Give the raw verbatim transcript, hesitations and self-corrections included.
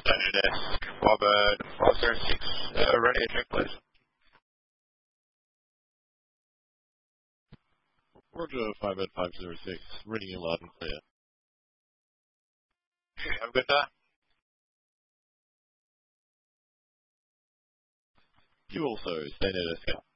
Daniel Desk, Warbird five zero six, uh, radio check please. Roger, Firebird five zero six, reading you loud and clear. Have a good day. You also, stay near desk.